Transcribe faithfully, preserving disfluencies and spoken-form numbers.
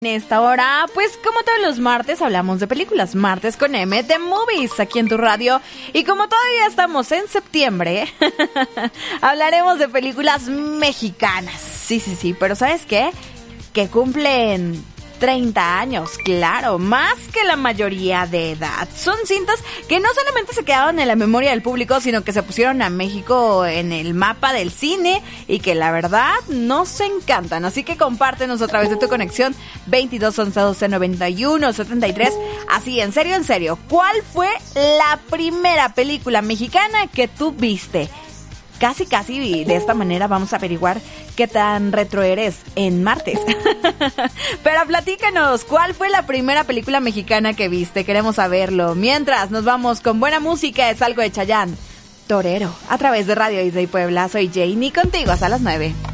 En esta hora, pues como todos los martes hablamos de películas, martes con M de Movies aquí en tu radio, y como todavía estamos en septiembre, hablaremos de películas mexicanas, sí, sí, sí, pero ¿sabes qué? Que cumplen treinta años, claro, más que la mayoría de edad. Son cintas que no solamente se quedaron en la memoria del público, sino que se pusieron a México en el mapa del cine y que la verdad nos encantan. Así que compártenos a través de tu conexión veintidós once doce noventa y uno setenta y tres. Así, en serio, en serio, ¿cuál fue la primera película mexicana que tú viste? Casi, casi de esta manera vamos a averiguar qué tan retro eres en martes. Pero platícanos, ¿cuál fue la primera película mexicana que viste? Queremos saberlo. Mientras nos vamos con buena música, es algo de Chayanne, Torero, a través de Radio Isla y Puebla. Soy Janie, contigo hasta las nueve.